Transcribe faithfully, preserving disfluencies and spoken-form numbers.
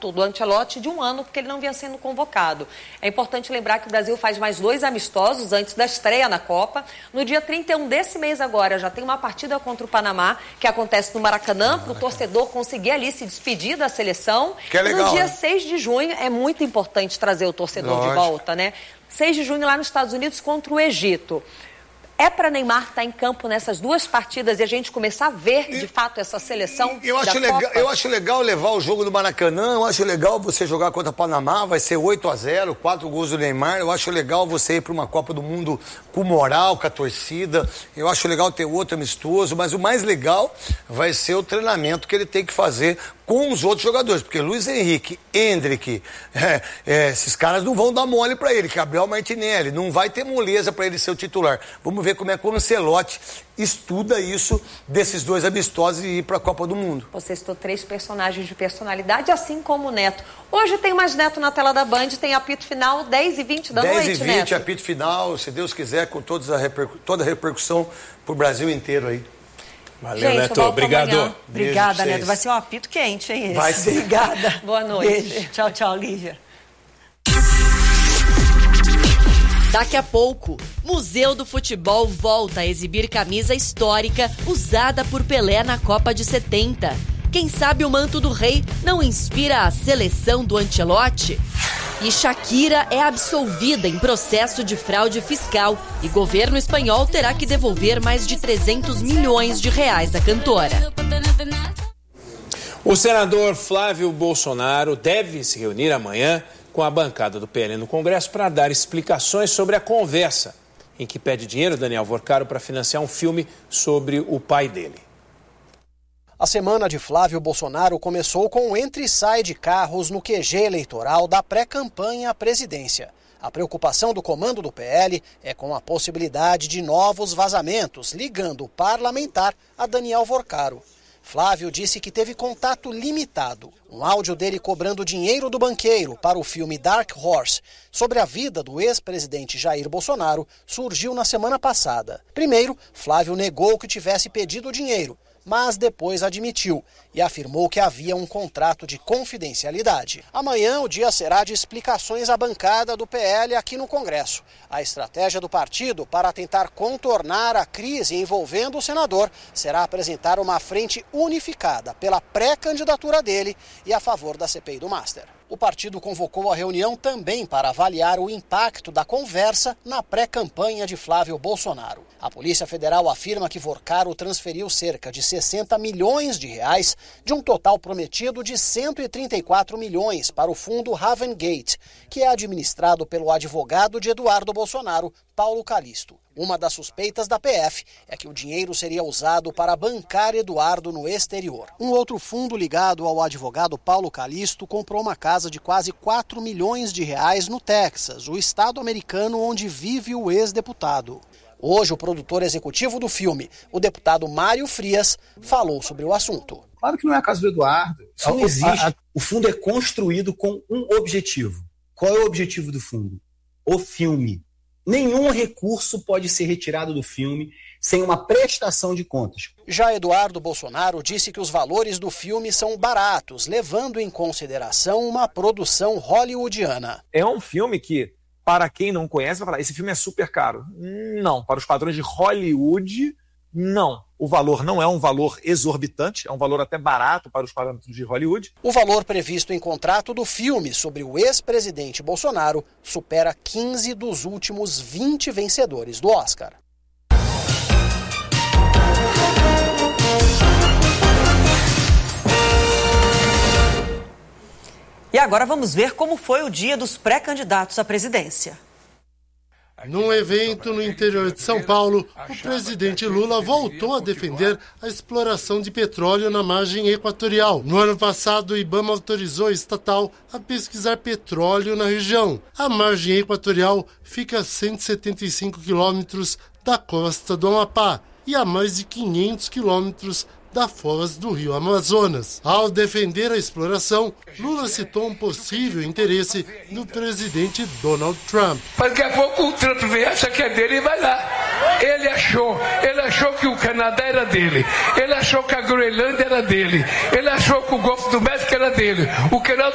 hiato do Ancelotti de um ano, porque ele não vinha sendo convocado. É importante lembrar que o Brasil faz mais dois amistosos antes da estreia na Copa. No dia trinta e um desse mês agora, já tem uma partida contra o Panamá, que acontece no Maracanã, para o torcedor conseguir ali se despedir da seleção. Que é legal, no dia né? seis de junho, é muito importante trazer o torcedor Lógico. de volta, né? seis de junho lá nos Estados Unidos contra o Egito. É para Neymar estar em campo nessas duas partidas e a gente começar a ver, de fato, essa seleção eu acho da legal, Copa? Eu acho legal levar o jogo do Maracanã, eu acho legal você jogar contra o Panamá, vai ser oito a zero, quatro gols do Neymar, eu acho legal você ir para uma Copa do Mundo com moral, com a torcida, eu acho legal ter outro amistoso, mas o mais legal vai ser o treinamento que ele tem que fazer com os outros jogadores, porque Luiz Henrique, Endrick, é, é, esses caras não vão dar mole para ele, Gabriel Martinelli, não vai ter moleza para ele ser o titular. Vamos ver como é que o Ancelotti estuda isso desses dois amistosos e ir para a Copa do Mundo. Você citou três personagens de personalidade, assim como o Neto. Hoje tem mais Neto na tela da Band, tem apito final dez e vinte da noite, dez e vinte, Neto. apito final, se Deus quiser, com toda a, repercu- toda a repercussão para o Brasil inteiro aí. Valeu, Gente, Neto. Obrigado. Amanhã. Obrigada, Neto. Vai ser um apito quente, hein? Esse? Vai ser. Obrigada. Boa noite. Beijo. Tchau, tchau, Lívia. Daqui a pouco, Museu do Futebol volta a exibir camisa histórica usada por Pelé na Copa de setenta. Quem sabe o manto do rei não inspira a seleção do Ancelotti? E Shakira é absolvida em processo de fraude fiscal e governo espanhol terá que devolver mais de trezentos milhões de reais à cantora. O senador Flávio Bolsonaro deve se reunir amanhã com a bancada do P L no Congresso para dar explicações sobre a conversa em que pede dinheiro Daniel Vorcaro para financiar um filme sobre o pai dele. A semana de Flávio Bolsonaro começou com o entra e sai de carros no Q G eleitoral da pré-campanha à presidência. A preocupação do comando do P L é com a possibilidade de novos vazamentos, ligando o parlamentar a Daniel Vorcaro. Flávio disse que teve contato limitado. Um áudio dele cobrando dinheiro do banqueiro para o filme Dark Horse, sobre a vida do ex-presidente Jair Bolsonaro, surgiu na semana passada. Primeiro, Flávio negou que tivesse pedido dinheiro, mas depois admitiu e afirmou que havia um contrato de confidencialidade. Amanhã o dia será de explicações à bancada do P L aqui no Congresso. A estratégia do partido para tentar contornar a crise envolvendo o senador será apresentar uma frente unificada pela pré-candidatura dele e a favor da C P I do Master. O partido convocou a reunião também para avaliar o impacto da conversa na pré-campanha de Flávio Bolsonaro. A Polícia Federal afirma que Vorcaro transferiu cerca de sessenta milhões de reais de um total prometido de cento e trinta e quatro milhões para o fundo Ravengate, que é administrado pelo advogado de Eduardo Bolsonaro, Paulo Calixto. Uma das suspeitas da P F é que o dinheiro seria usado para bancar Eduardo no exterior. Um outro fundo ligado ao advogado Paulo Calixto comprou uma casa de quase quatro milhões de reais no Texas, o estado americano onde vive o ex-deputado. Hoje, o produtor executivo do filme, o deputado Mário Frias, falou sobre o assunto. Claro que não é a casa do Eduardo. Isso não existe. A, a, o fundo é construído com um objetivo. Qual é o objetivo do fundo? O filme. Nenhum recurso pode ser retirado do filme sem uma prestação de contas. Já Eduardo Bolsonaro disse que os valores do filme são baratos, levando em consideração uma produção hollywoodiana. É um filme que, para quem não conhece, vai falar, esse filme é super caro. Não, para os padrões de Hollywood, não. O valor não é um valor exorbitante, é um valor até barato para os parâmetros de Hollywood. O valor previsto em contrato do filme sobre o ex-presidente Bolsonaro supera quinze dos últimos vinte vencedores do Oscar. E agora vamos ver como foi o dia dos pré-candidatos à presidência. Num evento no interior de São Paulo, o presidente Lula voltou a defender a exploração de petróleo na margem equatorial. No ano passado, o IBAMA autorizou a estatal a pesquisar petróleo na região. A margem equatorial fica a cento e setenta e cinco quilômetros da costa do Amapá e a mais de quinhentos quilômetros da foz do rio Amazonas. Ao defender a exploração, Lula citou um possível interesse do presidente Donald Trump. Daqui a pouco o Trump vem, acha que é dele e vai lá. Ele achou, ele achou que o Canadá era dele, ele achou que a Groenlândia era dele, ele achou que o Golfo do México era dele. O Canadá